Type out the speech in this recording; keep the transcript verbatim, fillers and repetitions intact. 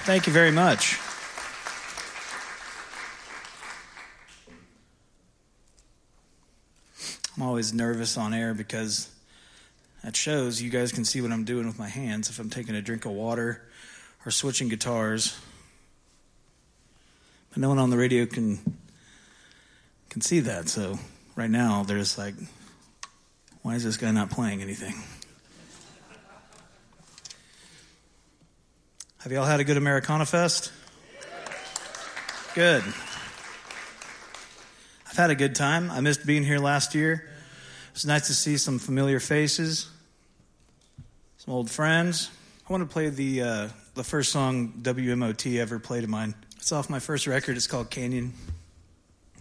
Thank you very much. I'm always nervous on air because at shows you guys can see what I'm doing with my hands if I'm taking a drink of water or switching guitars. But no one on the radio can can see that. So right now they're just like, why is this guy not playing anything? Have y'all had a good Americana Fest? Good. I've had a good time. I missed being here last year. It was nice to see some familiar faces, some old friends. I want to play the uh, the first song W M O T ever played of mine. It's off my first record. It's called Canyon.